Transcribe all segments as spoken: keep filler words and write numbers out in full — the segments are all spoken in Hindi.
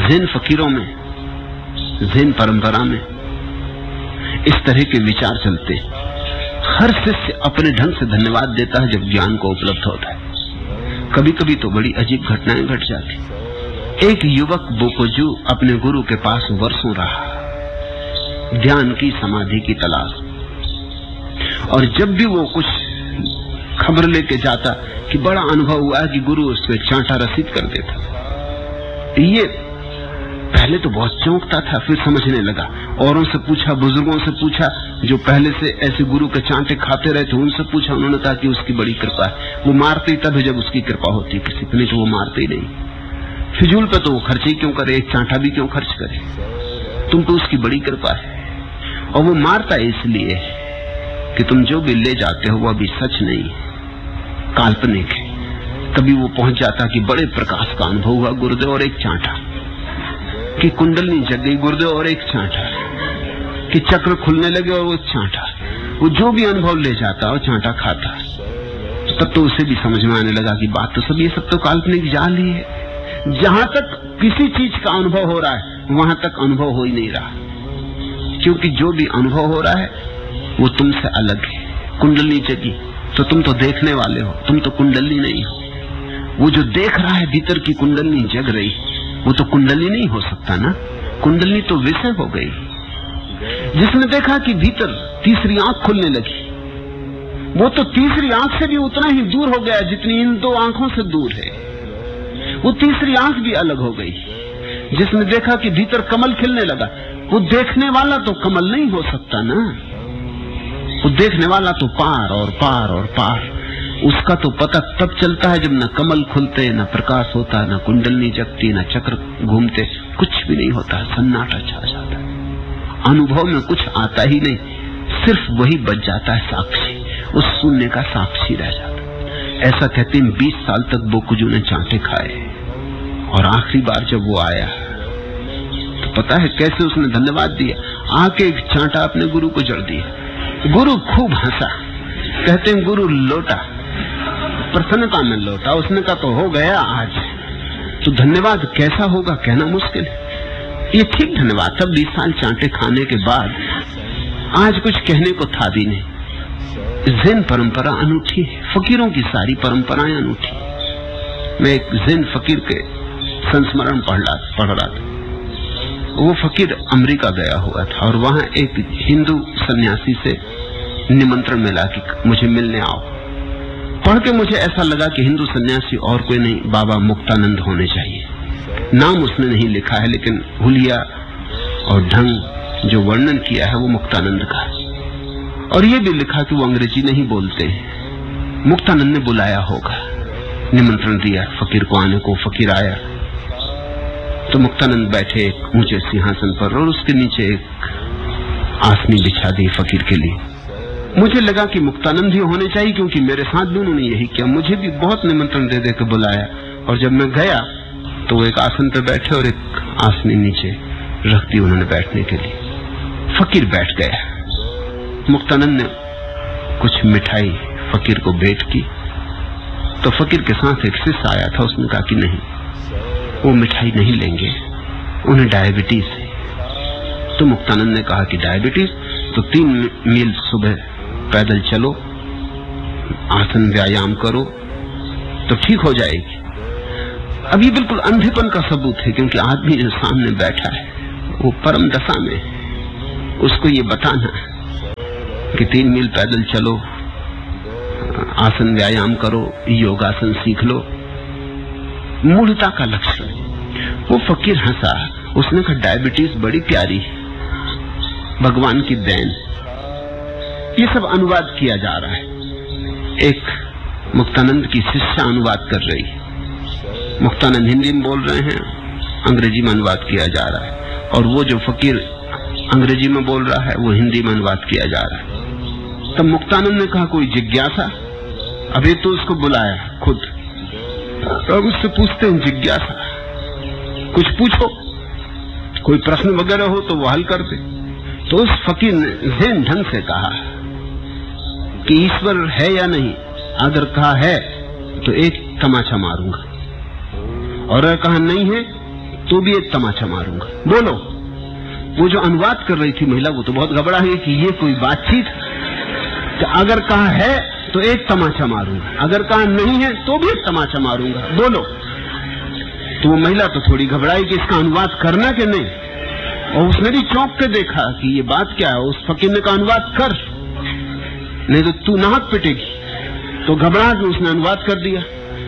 ज़ेन फकीरों में, ज़ेन परंपरा में इस तरह के विचार चलते। हर शिष्य अपने ढंग से धन्यवाद देता है जब ज्ञान को उपलब्ध होता है। कभी कभी तो बड़ी अजीब घटनाएं घट जाती। एक युवक बोकोजू अपने गुरु के पास वर्षों रहा, ध्यान की, समाधि की तलाश, और जब भी वो कुछ खबर लेके जाता कि बड़ा अनुभव हुआ कि गुरु उससे चांटा रसीद कर देता। ये पहले तो बहुत चौंकता था, फिर समझने लगा। औरों से पूछा, बुजुर्गों से पूछा जो पहले से ऐसे गुरु के चांटे खाते रहे थे, उनसे पूछा। उन्होंने कहा कि उसकी बड़ी कृपा है, वो मारते ही तब जब उसकी कृपा होती, किसी पे नहीं तो वो मारते ही नहीं। फिजूल पे तो वो खर्च ही क्यों करे, एक चांटा भी क्यों खर्च करे, तुम तो उसकी बड़ी कृपा है। और वो मारता है इसलिए कि तुम जो भी ले जाते हो वो अभी सच नहीं है, काल्पनिक है। कभी वो पहुंच जाता कि बड़े प्रकाश का अनुभव हुआ, गुरुदेव, और एक चांटा, कि कुंडलनी जग गई, गुरुदेव, और एक चांटा, कि चक्र खुलने लगे, और वो चांटा। वो जो भी अनुभव ले जाता और चांटा खाता, तब तो उसे भी समझ में आने लगा कि बात तो सब, ये सब तो काल्पनिक जाल ही है। जहां तक किसी चीज का अनुभव हो रहा है वहां तक अनुभव हो ही नहीं रहा, क्योंकि जो भी अनुभव हो रहा है वो तुमसे अलग है। कुंडलनी जगी तो तुम तो देखने वाले हो, तुम तो कुंडलनी नहीं हो। वो जो देख रहा है भीतर की कुंडलनी जग रही, वो तो कुंडली नहीं हो सकता ना। कुंडली तो विषय हो गई। जिसने देखा कि भीतर तीसरी आंख खुलने लगी, वो तो तीसरी आंख से भी उतना ही दूर हो गया जितनी इन दो आंखों से दूर है। वो तीसरी आंख भी अलग हो गई। जिसने देखा कि भीतर कमल खिलने लगा, वो देखने वाला तो कमल नहीं हो सकता ना। वो देखने वाला तो पार और पार और पार। उसका तो पता तब चलता है जब न कमल खुलते, न प्रकाश होता, न कुंडलनी जगती, न चक्र घूमते, कुछ भी नहीं होता, सन्नाटा छा जाता है। अनुभव में कुछ आता ही नहीं, सिर्फ वही बच जाता है साक्षी, उस शून्य का साक्षी रह जाता। ऐसा कहते हैं बीस साल तक बोकुजू ने चांटे खाए, और आखिरी बार जब वो आया तो पता है कैसे उसने धन्यवाद दिया। आके एक चांटा अपने गुरु को जड़ दिया। गुरु खूब हंसा। कहते हैं गुरु लौटा, प्रसन्नता में लौटा। उसने कहा तो हो गया आज। तो धन्यवाद कैसा होगा कहना मुश्किल है। ये ठीक धन्यवाद था बीस साल चांटे खाने के बाद। आज कुछ कहने को था भी नहीं। ज़ेन परंपरा अनूठी है, फकीरों की सारी परंपराएं अनूठी। मैं एक ज़ेन फकीर के संस्मरण पढ़ रहा था। वो फकीर अमेरिका गया हुआ था और वहां एक हिंदू सन्यासी से निमंत्रण मिला कि मुझे मिलने आओ। पढ़ के मुझे ऐसा लगा कि हिंदू सन्यासी और कोई नहीं, बाबा मुक्तानंद होने चाहिए। नाम उसने नहीं लिखा है, लेकिन हुलिया और ढंग जो वर्णन किया है वो मुक्तानंद का। और ये भी लिखा कि वो अंग्रेजी नहीं बोलते। मुक्तानंद ने बुलाया होगा, निमंत्रण दिया फकीर को आने को। फकीर आया तो मुक्तानंद बैठे एक ऊंचे सिंहासन पर, और उसके नीचे एक आसनी बिछा दी फकीर के लिए। मुझे लगा कि मुक्तानंद ही होने चाहिए, क्योंकि मेरे साथ भी उन्होंने यही किया। मुझे भी बहुत निमंत्रण दे दे के बुलाया, और जब मैं गया तो वो एक आसन पर बैठे और एक आसनी नीचे रख दी उन्होंने बैठने के लिए। फकीर बैठ गया। मुक्तानंद ने कुछ मिठाई फकीर को भेंट की, तो फकीर के साथ एक शिष्य आया था। उसने कहा कि नहीं, वो मिठाई नहीं लेंगे, उन्हें डायबिटीज है। तो मुक्तानंद ने कहा कि डायबिटीज तो तीन मील सुबह पैदल चलो, आसन व्यायाम करो तो ठीक हो जाएगी। अब ये बिल्कुल अंधेपन का सबूत है, क्योंकि आदमी जो सामने बैठा है वो परम दशा में है। उसको ये बताना कि तीन मील पैदल चलो, आसन व्यायाम करो, योगासन सीख लो, मूढ़ता का लक्षण। वो फकीर हंसा। उसने कहा डायबिटीज बड़ी प्यारी है, भगवान की देन। ये सब अनुवाद किया जा रहा है। एक मुक्तानंद की शिष्या अनुवाद कर रही है। मुक्तानंद हिंदी में बोल रहे हैं, अंग्रेजी में अनुवाद किया जा रहा है, और वो जो फकीर अंग्रेजी में बोल रहा है वो हिंदी में अनुवाद किया जा रहा है। तब मुक्तानंद ने कहा कोई जिज्ञासा? अभी तो उसको बुलाया खुद, अब उससे पूछते हैं जिज्ञासा, कुछ पूछो, कोई प्रश्न वगैरह हो तो वो हल कर दे। तो उस फकीर ने ज़ेन ढंग से कहा कि ईश्वर है या नहीं। अगर कहा है तो एक तमाचा मारूंगा, और अगर कहा नहीं है तो भी एक तमाचा मारूंगा। बोलो। वो जो अनुवाद कर रही थी महिला, वो तो बहुत घबरा है कि ये कोई बातचीत। तो अगर कहा है तो एक तमाचा मारूंगा, अगर कहा नहीं है तो भी एक तमाचा मारूंगा। बोलो। तो वो महिला तो थोड़ी घबराई कि इसका अनुवाद करना कि नहीं, और उसने भी चौंक के देखा कि ये बात क्या है। उस फकीर ने कहा अनुवाद कर, नहीं तो तू नाहक पिटेगी। तो घबरा के उसने अनुवाद कर दिया।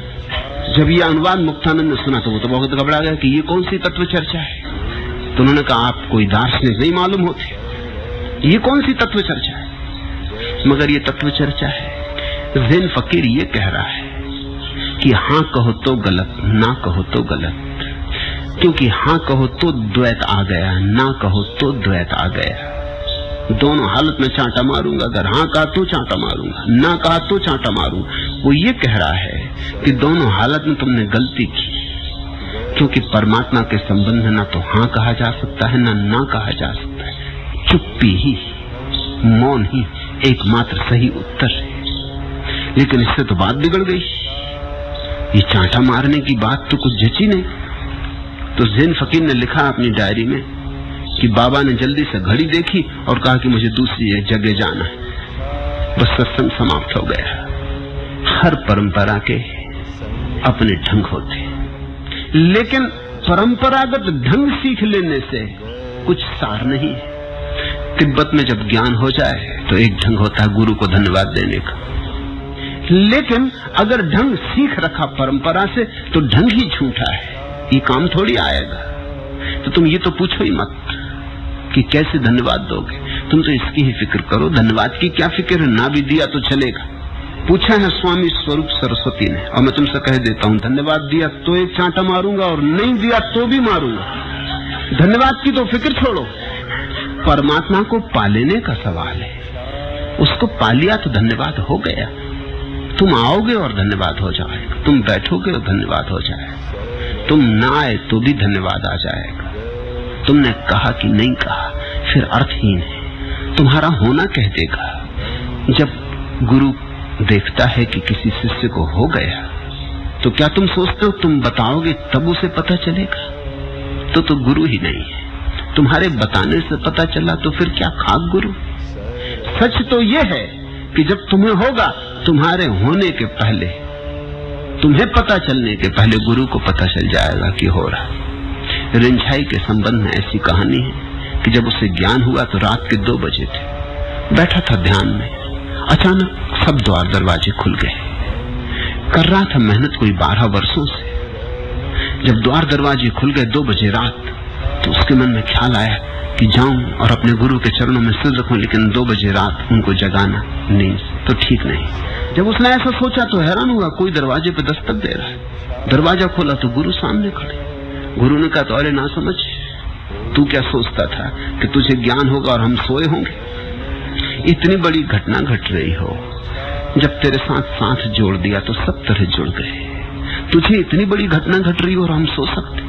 जब ये अनुवाद मुक्तानंद ने सुना तो वो तो बहुत घबरा गया कि ये कौन सी तत्व चर्चा है। तो उन्होंने कहा आप कोई दार्शनिक नहीं मालूम होते, ये कौन सी तत्व चर्चा है। मगर ये तत्व चर्चा है। ज़ेन फकीर ये कह रहा है कि हाँ कहो तो गलत, ना कहो तो गलत, क्योंकि हाँ कहो तो द्वैत आ गया, ना कहो तो द्वैत आ गया। दोनों हालत में चांटा मारूंगा, अगर हाँ कहा तो चांटा मारूंगा, ना कहा तो चांटा मारूंगा। वो ये कह रहा है कि दोनों हालत में तुमने गलती की, क्योंकि परमात्मा के संबंध में ना तो हाँ कहा जा सकता है, ना ना कहा जा सकता है। चुप्पी ही, मौन ही एकमात्र सही उत्तर है। लेकिन इससे तो बात बिगड़ गई। ये चांटा मारने की बात तो कुछ जची नहीं। तो ज़ेन फकीर ने लिखा अपनी डायरी में कि बाबा ने जल्दी से घड़ी देखी और कहा कि मुझे दूसरी जगह जाना है। बस सत्संग समाप्त हो गया। हर परंपरा के अपने ढंग होते, लेकिन परंपरागत ढंग सीख लेने से कुछ सार नहीं है। तिब्बत में जब ज्ञान हो जाए तो एक ढंग होता है गुरु को धन्यवाद देने का, लेकिन अगर ढंग सीख रखा परंपरा से तो ढंग ही झूठा है, ये काम थोड़ी आएगा। तो तुम ये तो पूछो ही मत कि कैसे धन्यवाद दोगे, तुम तो इसकी ही फिक्र करो। धन्यवाद की क्या फिक्र है, ना भी दिया तो चलेगा। पूछा है स्वामी स्वरूप सरस्वती ने, और मैं तुमसे कह देता हूं धन्यवाद दिया तो एक चांटा मारूंगा और नहीं दिया तो भी मारूंगा। धन्यवाद की तो फिक्र छोड़ो, परमात्मा को पा लेने का सवाल है। उसको पा लिया तो धन्यवाद हो गया। तुम आओगे और धन्यवाद हो जाएगा, तुम बैठोगे और धन्यवाद हो जाएगा, तुम ना आए तो भी धन्यवाद आ जाएगा। तुमने कहा कि नहीं कहा फिर अर्थहीन है, तुम्हारा होना कह देगा। जब गुरु देखता है कि किसी शिष्य को हो गया तो क्या तुम सोचते हो तुम बताओगे तब उसे पता चलेगा? तो तो गुरु ही नहीं है। तुम्हारे बताने से पता चला तो फिर क्या खाक गुरु। सच तो यह है कि जब तुम्हें होगा, तुम्हारे होने के पहले, तुम्हें पता चलने के पहले गुरु को पता चल जाएगा कि हो रहा। रिंझाई के संबंध में ऐसी कहानी है कि जब उसे ज्ञान हुआ तो रात के दो बजे थे, बैठा था ध्यान में, अचानक सब द्वार दरवाजे खुल गए। कर रहा था मेहनत कोई बारह वर्षों से। जब द्वार दरवाजे खुल गए दो बजे रात, तो उसके मन में ख्याल आया कि जाऊं और अपने गुरु के चरणों में सिर रखूं, लेकिन दो बजे रात उनको जगाना नींद तो ठीक नहीं। जब उसने ऐसा सोचा तो हैरान हुआ, कोई दरवाजे पे दस्तक दे रहा है। दरवाजा खोला तो गुरु सामने खड़े। गुरु ने कहा, तो अरे ना समझ, तू क्या सोचता था कि तुझे ज्ञान होगा और हम सोए होंगे? इतनी बड़ी घटना घट रही हो, जब तेरे साथ साथ जोड़ दिया तो सब तरह जुड़ गए। तुझे इतनी बड़ी घटना घट रही हो और हम सो सकते?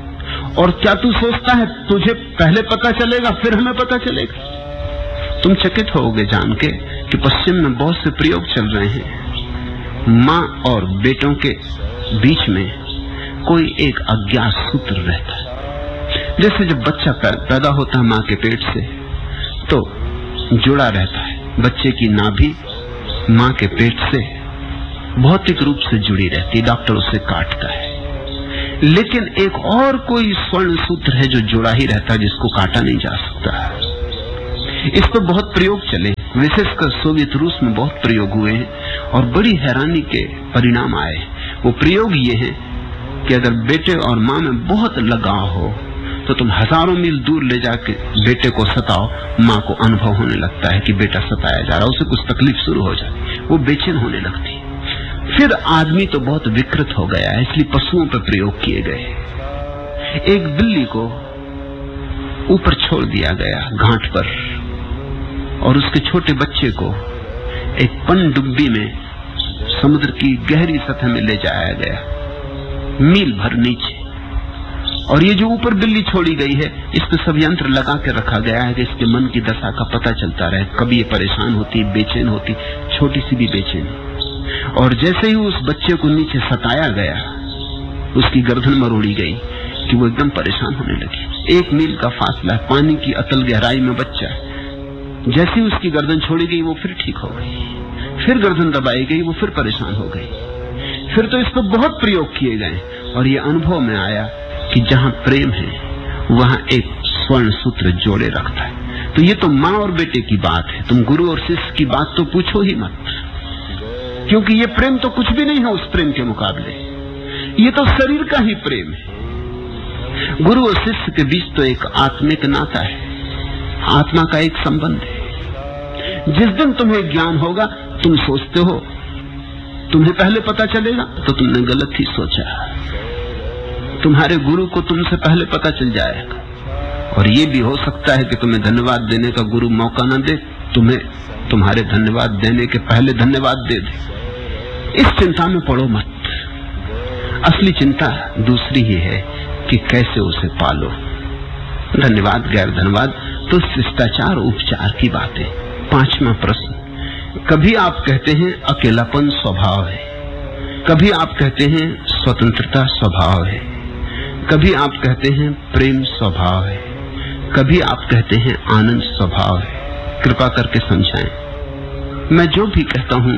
और क्या तू सोचता है तुझे पहले पता चलेगा फिर हमें पता चलेगा? तुम चकित होगे जान के कि पश्चिम में बहुत से प्रयोग चल रहे हैं। माँ और बेटों के बीच में कोई एक अज्ञात सूत्र रहता है। जैसे जब बच्चा पैदा होता है माँ के पेट से तो जुड़ा रहता है। बच्चे की नाभि माँ के पेट से भौतिक रूप से जुड़ी रहती है, डॉक्टर उसे काटता है। लेकिन एक और कोई स्वर्ण सूत्र है जो जुड़ा ही रहता है, जिसको काटा नहीं जा सकता। इस पर बहुत प्रयोग चले, विशेषकर सोवियत रूस में बहुत प्रयोग हुए हैं और बड़ी हैरानी के परिणाम आए। वो प्रयोग ये हैं कि अगर बेटे और माँ में बहुत लगाव हो तो तुम हजारों मील दूर ले जाके बेटे को सताओ, माँ को अनुभव होने लगता है कि बेटा सताया जा रहा, उसे कुछ तकलीफ शुरू हो जाती, वो बेचैन होने लगती। फिर आदमी तो बहुत विकृत हो गया है, इसलिए पशुओं पर प्रयोग किए गए। एक बिल्ली को ऊपर छोड़ दिया गया घाट पर और उसके छोटे बच्चे को एक पनडुब्बी में समुद्र की गहरी सतह में ले जाया गया, मील भर नीचे। और ये जो ऊपर बिल्ली छोड़ी गई है, इस पे सब यंत्र लगा के रखा गया है कि इसके मन की दशा का पता चलता रहे। कभी ये परेशान होती, बेचैन होती, छोटी सी भी बेचैनी। और जैसे ही उस बच्चे को नीचे सताया गया, उसकी गर्दन मरोड़ी गई कि वो एकदम परेशान होने लगी। एक मील का फासला, पानी की अतल गहराई में बच्चा है। जैसे उसकी गर्दन छोड़ी गई वो फिर ठीक हो गई, फिर गर्दन दबाई गई वो फिर परेशान हो गई। फिर तो इस पर बहुत प्रयोग किए गए और ये अनुभव में आया कि जहां प्रेम है वहां एक स्वर्ण सूत्र जोड़े रखता है। तो ये तो माँ और बेटे की बात है, तुम गुरु और शिष्य की बात तो पूछो ही मत, क्योंकि ये प्रेम तो कुछ भी नहीं है उस प्रेम के मुकाबले। ये तो शरीर का ही प्रेम है। गुरु और शिष्य के बीच तो एक आत्मिक नाता है, आत्मा का एक संबंध है। जिस दिन तुम्हें ज्ञान होगा, तुम सोचते हो तुम्हें पहले पता चलेगा, तो तुमने गलत ही सोचा। तुम्हारे गुरु को तुमसे पहले पता चल जाएगा। और ये भी हो सकता है कि तुम्हें धन्यवाद देने का गुरु मौका न दे, तुम्हें तुम्हारे धन्यवाद देने के पहले धन्यवाद दे दे। इस चिंता में पड़ो मत। असली चिंता दूसरी ही है कि कैसे उसे पालो। धन्यवाद गैर धन्यवाद तो शिष्टाचार उपचार की बातें। पांचवा प्रश्न, कभी आप कहते हैं अकेलापन स्वभाव है, कभी आप कहते हैं स्वतंत्रता स्वभाव है, कभी आप कहते हैं प्रेम स्वभाव है, कभी आप कहते हैं आनंद स्वभाव है। कृपा करके समझाएं। मैं जो भी कहता हूं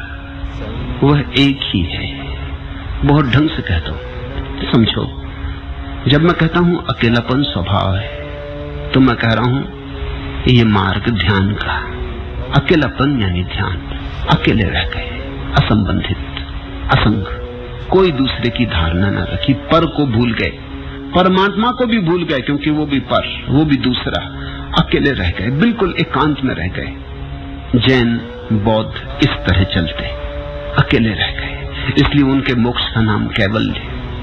वह एक ही है, बहुत ढंग से कहता हूं। समझो, जब मैं कहता हूं अकेलापन स्वभाव है, तो मैं कह रहा हूं ये मार्ग ध्यान का। अकेलापन यानी ध्यान, अकेले रह गए, असंबंधित, असंग, कोई दूसरे की धारणा न रखी, पर को भूल गए, परमात्मा को भी भूल गए, क्योंकि वो भी पर, वो भी दूसरा। अकेले रह गए, बिल्कुल एकांत में रह गए। जैन बौद्ध इस तरह चलते, अकेले रह गए, इसलिए उनके मोक्ष का नाम कैवल्य।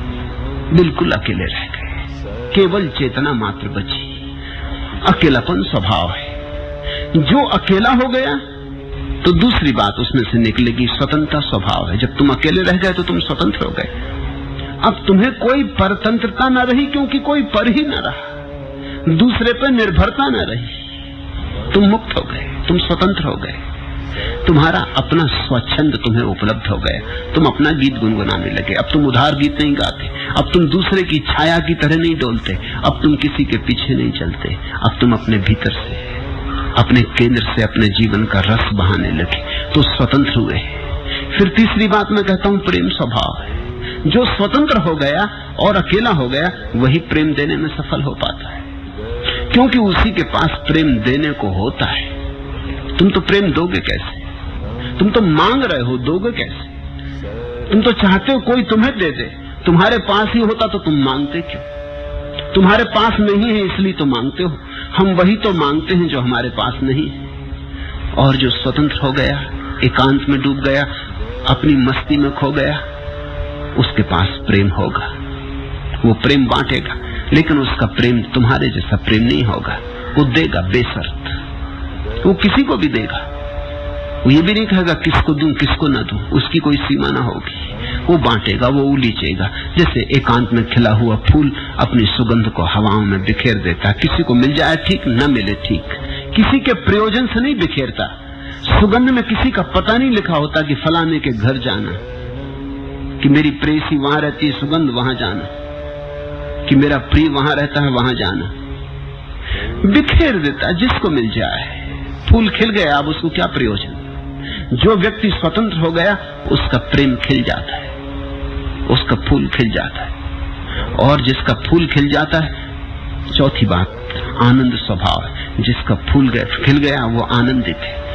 बिल्कुल अकेले रह गए, केवल चेतना मात्र बची। अकेलापन स्वभाव है। जो अकेला हो गया तो दूसरी बात उसमें से निकलेगी, स्वतंत्रता स्वभाव है। जब तुम अकेले रह गए तो तुम स्वतंत्र हो गए। अब तुम्हें कोई परतंत्रता न रही, क्योंकि कोई पर ही न रहा, दूसरे पर निर्भरता न रही। तुम मुक्त हो गए, तुम स्वतंत्र हो गए। तुम्हारा अपना स्वच्छंद तुम्हें उपलब्ध हो गया। तुम अपना गीत गुनगुनाने लगे। अब तुम उधार गीत नहीं गाते, अब तुम दूसरे की छाया की तरह नहीं डोलते, अब तुम किसी के पीछे नहीं चलते। अब तुम अपने भीतर से, अपने केंद्र से अपने जीवन का रस बहाने लगे, तो स्वतंत्र हुए। फिर तीसरी बात मैं कहता हूं प्रेम स्वभाव है। जो स्वतंत्र हो गया और अकेला हो गया, वही प्रेम देने में सफल हो पाता है, क्योंकि उसी के पास प्रेम देने को होता है। तुम तो प्रेम दोगे कैसे? तुम तो मांग रहे हो, दोगे कैसे? तुम तो चाहते हो कोई तुम्हें दे दे। तुम्हारे पास ही होता तो तुम मांगते क्यों? तुम्हारे पास नहीं है इसलिए तो मांगते हो। हम वही तो मांगते हैं जो हमारे पास नहीं है। और जो स्वतंत्र हो गया, एकांत में डूब गया, अपनी मस्ती में खो गया, उसके पास प्रेम होगा। वो प्रेम बांटेगा, लेकिन उसका प्रेम तुम्हारे जैसा प्रेम नहीं होगा। वो देगा बेशर्त, वो किसी को भी देगा। वो ये भी नहीं कहेगा किसको दूं किसको न दूं, उसकी कोई सीमा ना होगी। वो बांटेगा, वो उलीचेगा। जैसे एकांत में खिला हुआ फूल अपनी सुगंध को हवाओं में बिखेर देता। किसी को मिल जाए ठीक, न मिले ठीक, किसी के प्रयोजन से नहीं बिखेरता। सुगंध में किसी का पता नहीं लिखा होता कि फलाने के घर जाना, कि मेरी प्रेयसी वहां रहती है, सुगंध वहां जाना, कि मेरा प्रिय वहां रहता है, वहां जाना। बिखेर देता जिसको मिल जाए। फूल खिल गया, अब उसको क्या प्रयोजन? जो व्यक्ति स्वतंत्र हो गया उसका प्रेम खिल जाता है, उसका फूल खिल जाता है। और जिसका फूल खिल जाता है, चौथी बात आनंद स्वभाव है। जिसका फूल खिल गया वो आनंदित है।